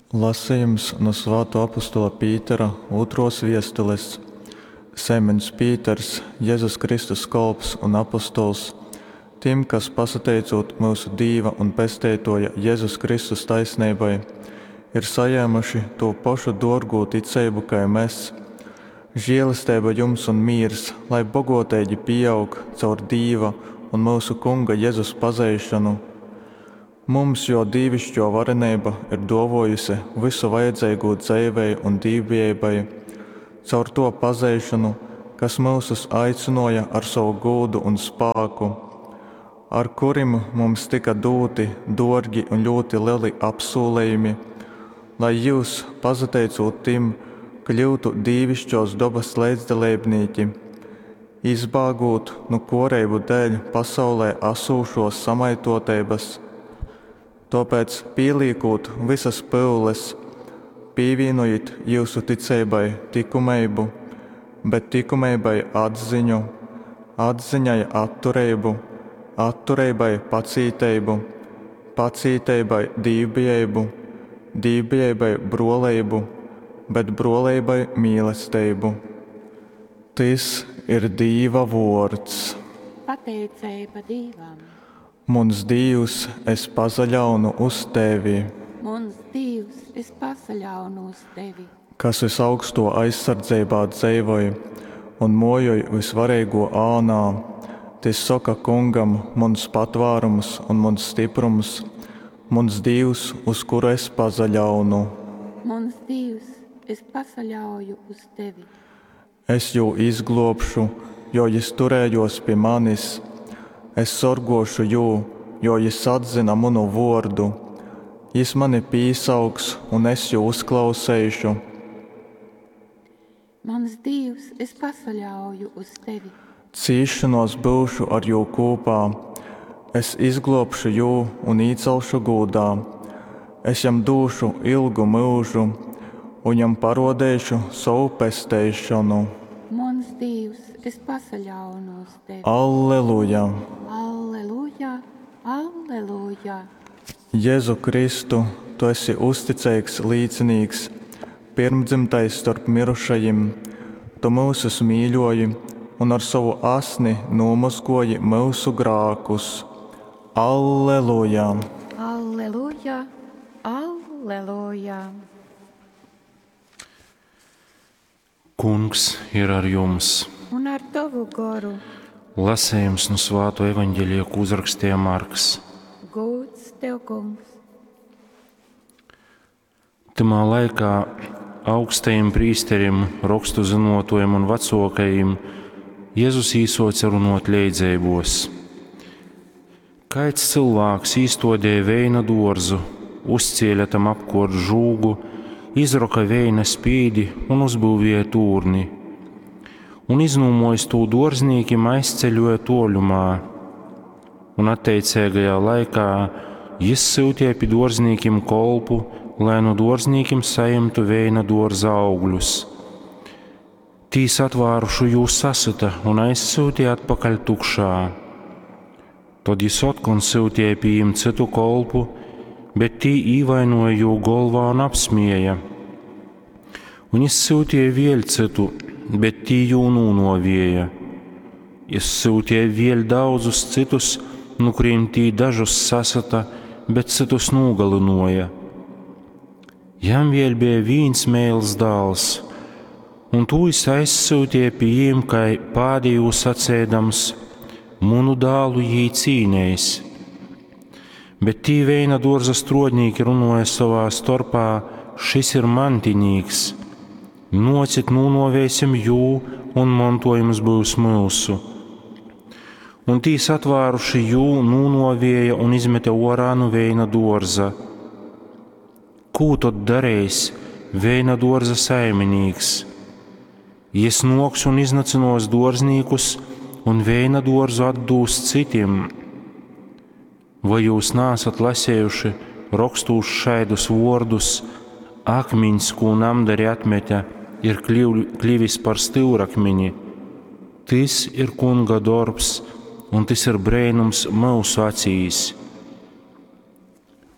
Lasījums no Svētā apostola Pītera 2. vēstules. Sēmenis Pīters, Jēzus Kristus kalps un apostols, tiem, kas pasateicot mūsu Dīva un Pestētoja Jēzus Kristus taisnībai, ir sajēmuši to pašu dārgo ticību kā mēs. Žēlastība jums un mīrs, lai bagātīgi pieaug caur Dīva un mūsu Kunga Jēzus pazīšanu. Mums jo dīvišķo varenība ir dāvājusi visu vajadzīgo dzīvei un dīvībai, caur to pazīšanu, kas mūsus aicināja ar savu godu un spēku, ar kuriem mums tika doti dārgi un ļoti lieli apsolījumi, lai jūs, pateicot tiem, kļūtu dīvišķos dabas līdzdalībnieki, izbāgot no korību dēļ pasaulē asūšos samaitotības. Tāpēc pieliekot visas pūles, pievienojiet jūsu ticībai likumību, bet likumībai atziņu, atziņai atturību, atturībai pacietību, pacietībai dievbijību, dievbijībai brolību, bet brolībai mīlestību. Tas ir Dieva vārds. Pateicība Dievam. Mums Dievs, es pazaļaunu uz tevi. Mums Dievs, es pazaļaunu uz tevi. Kas visaugsto aizsardzībā dzīvoja un mojoja visvarīgo ānā, tas saka Kungam mums patvārums un mums stiprums, mums Dievs, uz kuru es pazaļaunu. Mums Dievs, es pazaļauju uz tevi. Es jū izglobšu, jo jis turējos pie manis. Es sorgošu jū, jo jis atzina manu vārdu. Jis mani pīsaugs, un es jū uzklausīšu. Mans Dievs, es pazaļauju uz tevi. Cīšanos būšu ar jū kopā. Es izglobšu jū un īcelšu godā. Es jam došu ilgu mūžu, un jam parodēšu savu pestēšanu. Mans Dievs, es pazaļaunu uz tevi. Alleluja! Alleluja! Alleluja! Jēzu Kristu, tu esi uzticīgs līdzinīgs, pirmdzimtais starp mirušajiem. Tu mūsus mīļoji un ar savu asni nomazgoji mūsu grākus. Alleluja! Alleluja! Alleluja! Kungs ir ar jums. Un ar tavu garu. Lasījums no Svētā evaņģēlija, ko uzrakstīja Marks. Gods tev, Kungs. Tamā laikā augstajiem prīsterim, rakstu zinotājiem un vecākajiem Jēzus īsoca runot leidzībos. Kāds cilvēks izstādīja veina dārzu, uzcēla tam apkārt žūgu, izroka veina spīdi un uzbūvēja tūrni. Un iznūmojis to dārznīkiem aizceļoja toļumā. Un atteicīgajā laikā jis sūtīja pie dārznīkiem kolpu, lai no dārznīkiem saimtu veina dārza augļus. Tīs atvāruši jūs sasita un aizsūtīja atpakaļ tukšā. Tad jis atkal sūtīja pie viņiem citu kolpu, bet tī īvainoja jū galvā un apsmieja. Un jis sūtīja vēl citu, bet tī jū nūnovieja. Jis sūtīja vēl daudzus citus, no kuriem tī dažus sasata, bet citus nogalinoja. Jam vēl bija viens mēls dāls, un tūs aizsūtīja pie jiem, kā pādīju sacēdams, munu dālu jī cīnējis. Bet tī veina dārza strodnīki runāja savā starpā, šis ir mantinīgs. Nocit nūnovēsim jū, un mantojums būs mūsu. Un tīs atvāruši jū, nūnovēja un izmeta orā no veina dārza. Kū tad darēs veina dārza saiminīgs? Jis noks un iznacinos dārznīkus, un veina dārzu atdūs citiem. Vai jūs nesat lasējuši rakstūs šaidus vārdus, akmiņs, ko namdari atmetя, ir kļuvis par stūrakmeni? Tas ir Kunga darbs, un tas ir brēnums mūsu acīs.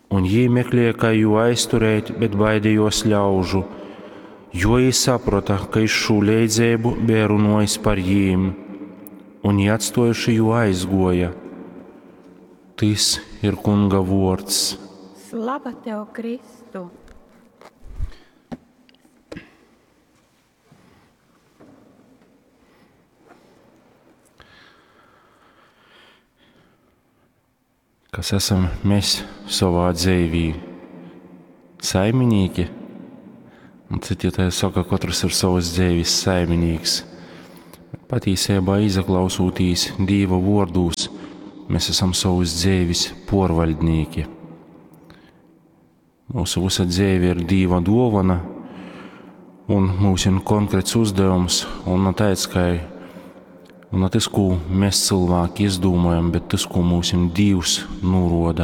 Un jī meklēja, kā jū aizturēt, bet baidījos ļaužu, jo jī saprota, ka iz šo leidzēbu bija runājis par jīm, un jī atstojuši jū aizgoja. Tas ir Kunga vārds. Slava tev, Kristu! Kas esam mēs savā dzīvī? Saimnieki? Un citi tā saka, katrs ir savas dzīves saimnieks. Patiesībā izaklausūtīs Dieva vārdūs, mēs esam savas dzīves porvaldnieki. Mūsu visa dzīve ir Dieva dāvana, un mums ir konkrēts uzdevums, un tāds, un tas, ko mēs cilvēki izdomājam, bet tas, ko mums Dievs nuroda.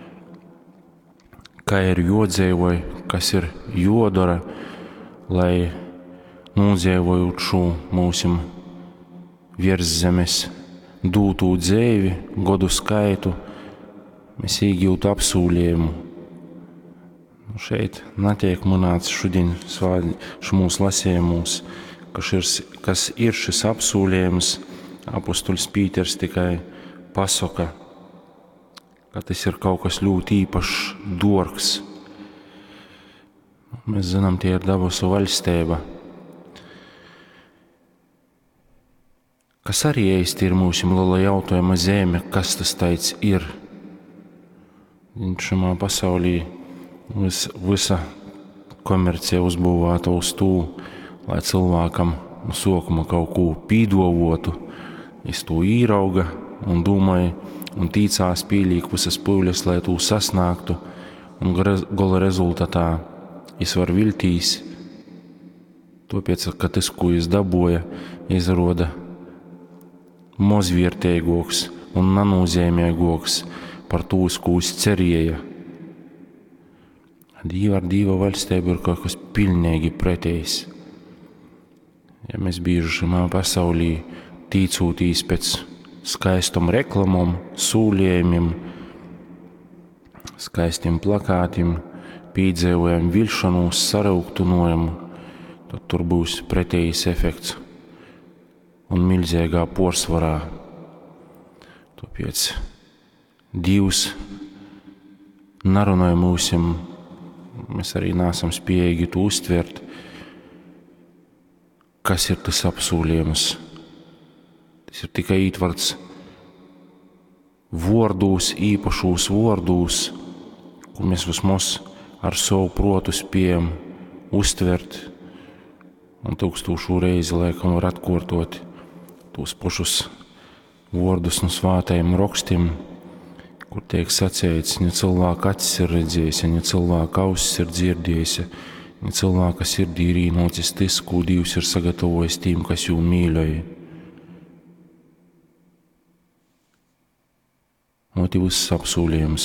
Kā ir jodzīvoj, kas ir jodara, lai nodzīvojot šo mūsu virszemes dūtū dzīvi, godu skaitu, mēs iegūtu apsūlējumu. Šeit netiek minēts šodien mūsu lasījumos, kas ir šis apsūlējums. Apostols Pīters tikai pasaka, ka tas ir kaut kas ļoti īpašs, dārgs. Mēs zinām, tie ir debesu valstība, kas arī īsti ir mūsu liela jautājuma zeme, kas tas tāds ir. Šajā pasaulī visa komercija uzbūvēta uz to, lai cilvēkam no sākuma kaut ko pīdavotu, es to īrauga un domāju, un tīcās pīlīk visas pūļas, lai to sasnāktu, un gala rezultatā es varu viltīs, tāpēc, ka tas, ko es dabūju, izrāda mazvērtīgāks un nenozīmīgāks par to, ko es cerēju. Dieva valstība ir kaut kas pilnīgi pretējs. Ja mēs bieži šajā pasaulī tīcūtīs pēc skaistam reklamam, sūlējumiem, skaistiem plakātiem, pīdzēvojam vilšanos, sarauktunojumu, tad tur būs pretējs efekts un milzīgā porsvarā. Tāpēc Dievs narunāja mūsim, mēs arī nesam spējīgi to uztvert, kas ir tas apsūlījums. Tas ir tikai ietverts vārdūs, īpašos vārdūs, ko mēs vismaz ar savu protu spējam uztvert, un 1000 reizi laikam var atkārtot tos pašus vārdus no svētajiem rakstiem, kur tiek sacīts, ne cilvēka acis ir redzējis, ne cilvēka ausis ir dzirdējis, ne cilvēka sirdī ir ienācis tas, ko Dievs ir sagatavojis tiem, kas jū mīļoja. Motīvs apsūlījums.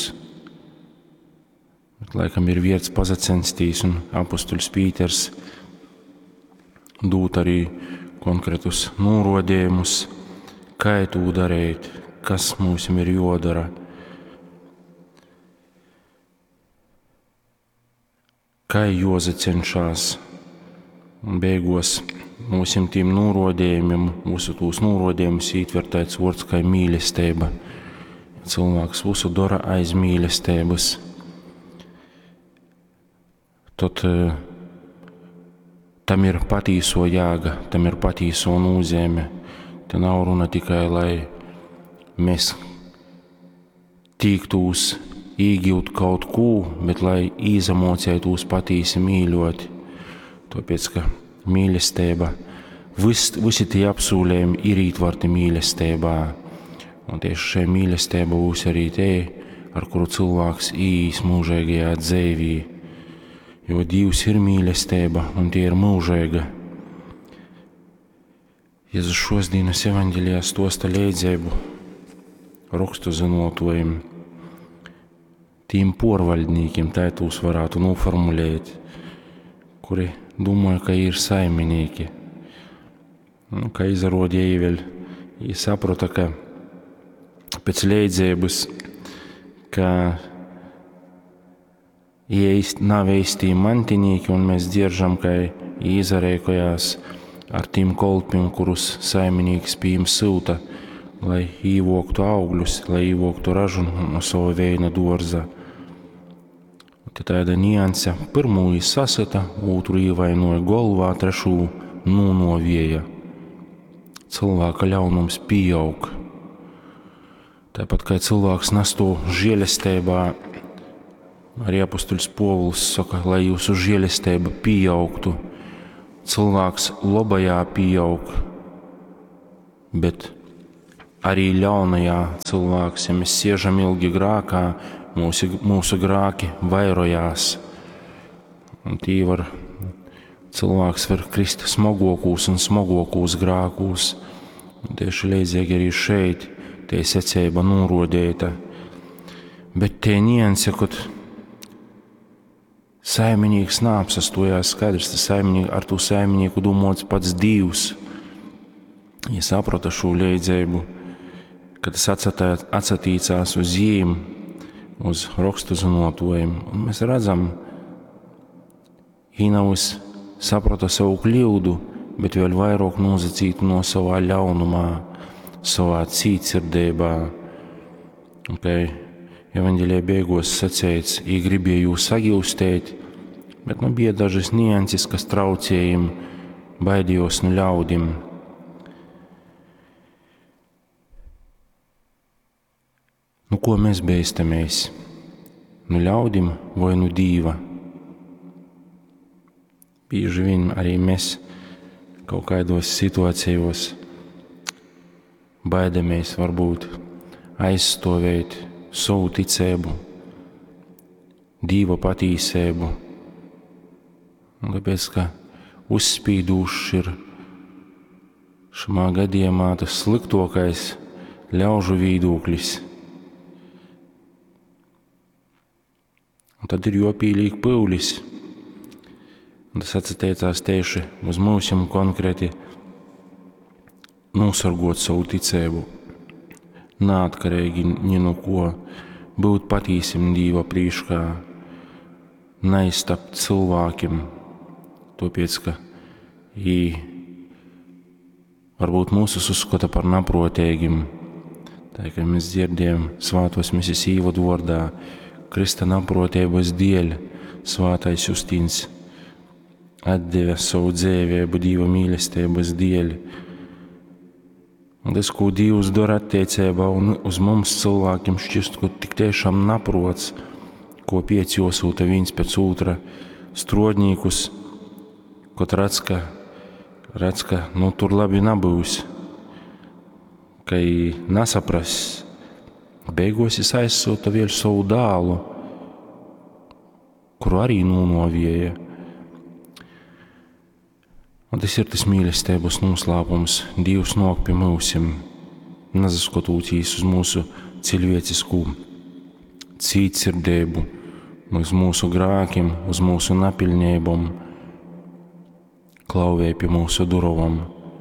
Bet laikam ir vērts pazacensties, un apostols Pīters dūt arī konkrētus norādījumus, kā to darīt, kas mums ir jodara. Kā jāsacenšas, un beigās mūsu tiem norādījumiem, mūsu tos norādījumus ietver tāds vārds kā mīlestība. Cilvēks visu dara aiz mīlestības. Tad tam ir patīso jēga, tam ir patīso nozīme. Te nav runa tikai, lai mēs tiktos iegūt kaut ko, bet lai izemocētos patīsi mīļot. Tāpēc, ka mīlestība, visi tie apsūlējumi ir ietverti mīlestībā. Un tieši šai mīlestība būs arī te, ar kuru cilvēks īs mūžīgajā dzīvī. Jo Dievs ir mīlestība, un tie ir mūžīga. Jēzus šodienas evaņģēlijā stosta līdzību rakstu zinātājiem, tiem porvaldniekiem, tā tos varētu noformulēt, kuri domāja, ka ir saimnieki. Kā izrādīja vēl, saprota, ka pēc līdzības, ka nav īstī mantinīki, un mēs dzieržam, ka izarēkojās ar tiem kolpiem, kurus saimnieks pie jums sūta, lai īvoktu augļus, lai īvoktu ražu no sava veina dārza. Tad tāda nianse, pirmū sasita, otru ievainoja golvā, trešū nūnovieja. Cilvēka ļaunums pieaug. Tāpat kā cilvēks nesto žēlestībā, arī apustuļs Povuls saka, lai jūsu žēlestība pieaugtu. Cilvēks labajā pieaug, bet arī ļaunajā cilvēks, ja mēs siežam ilgi grākā, mūsu grāki vairojās. Un cilvēks var krist smagokūs un smagokūs grākūs. Un tieši līdzīgi arī šeit tie secība norodēta. Bet tie nianse, kad saimnieks neapsastojās skaidrs, ar to saimnieku domāts pats Dievs. Ja saprota šo līdzību, kad tas atsatīcās uz jīm, uz rakstu zinotojiem. Un mēs redzam, Hīnavs saprota savu kļūdu, bet vēl vairāk nozacītu no savā ļaunumā, savā cītsirdībā. Okay. Evaņģēlijā beigās sacēts, ja gribēja jūs sagiustēt, bet bija dažas nianses, kas traucējumi, baidījos no ļaudim. Nu, ko mēs beistamies? No ļaudim vai no Dīva? Bieži vien arī mēs kaut kādos situācijos baidamies varbūt aizstāvēt savu ticību, Dieva patīsību. Tāpēc, ka uzspīdūšs ir šajā gadījumā tas sliktākais ļaužu viedoklis. Un tad ir jopīlīgi pīlis. Tas attiecās tieši uz mums konkrēti nosargot savu ticību, neatkarīgi ni no ko, būt patīsim Dieva priekšā, neiztapt cilvēkiem, tāpēc, ka varbūt mūsus uzskata par naprotēgiem. Tā kā mēs dzirdējam svātos misijas īvadu vārdā, Krista naprotēbas dēļ svātais Justīns atdeva savu dzīvību Dieva mīlestības dēļ. Un tas, ko Dievs dara attiecībā uz mums cilvēkiem, šķist, ka tik tiešām naprots, ko piecjosūta viens pēc otra strodņīkus, kad redz, ka tur labi nebūs, ka nesapras. Beigās es aizsūta vēl savu dālu, kuru arī nonovieja. Un tas ir tas mīlestības noslēpums. Dievs nāk pie mums, nesaskatoties uz mūsu cilvēcisku cītsirdību, uz mūsu grākiem, uz mūsu napilnībām, klauvē pie mūsu durvīm,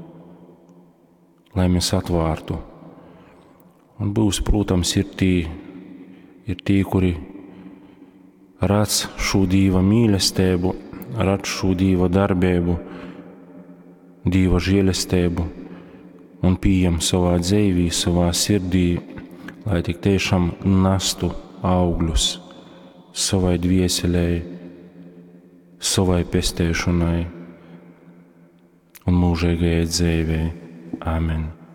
lai mēs atvērtu. Un būs, protams, ir tie, kuri redz šo Dieva mīlestību, redz šo Dieva darbību, Dieva žēlastību un pieņem savā dzīvī, savā sirdī, lai tik tiešām nestu augļus savai dvieselei, savai pestēšanai un mūžīgajai dzīvei. Amen.